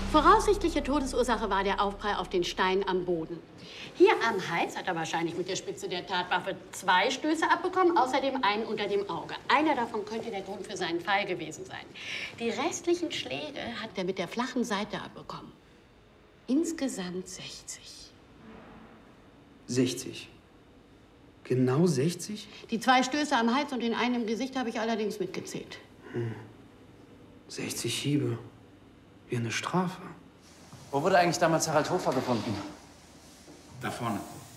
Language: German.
Voraussichtliche Todesursache war der Aufprall auf den Stein am Boden. Hier am Hals hat er wahrscheinlich mit der Spitze der Tatwaffe 2 Stöße abbekommen, außerdem einen unter dem Auge. Einer davon könnte der Grund für seinen Fall gewesen sein. Die restlichen Schläge hat er mit der flachen Seite abbekommen. Insgesamt 60. 60? Genau 60? Die 2 Stöße am Hals und den einen im Gesicht habe ich allerdings mitgezählt. 60 Hiebe. Wie eine Strafe. Wo wurde eigentlich damals Harald Hofer gefunden? Da vorne.